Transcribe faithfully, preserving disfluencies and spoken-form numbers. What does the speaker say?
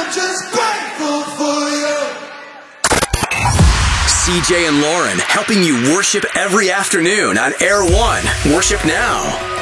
I'm just grateful for you. C J and Lauren helping you worship every afternoon on Air One. Worship now.